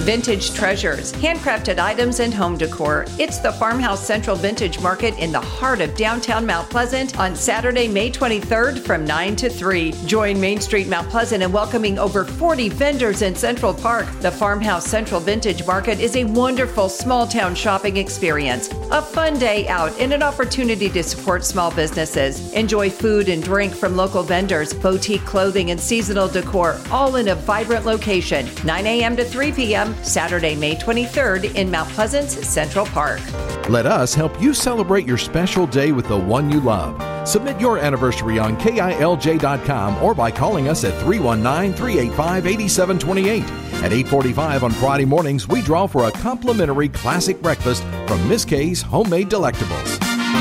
Vintage treasures, handcrafted items, and home decor. It's the Farmhouse Central Vintage Market in the heart of downtown Mount Pleasant on Saturday, May 23rd from 9 to 3. Join Main Street Mount Pleasant in welcoming over 40 vendors in Central Park. The Farmhouse Central Vintage Market is a wonderful small-town shopping experience, a fun day out, and an opportunity to support small businesses. Enjoy food and drink from local vendors, boutique clothing, and seasonal decor, all in a vibrant location. 9 a.m. to 3 p.m., Saturday, May 23rd in Mount Pleasant's Central Park. Let us help you celebrate your special day with the one you love. Submit your anniversary on KILJ.com or by calling us at 319-385-8728. At 8:45 on Friday mornings, we draw for a complimentary classic breakfast from Miss K's Homemade Delectables.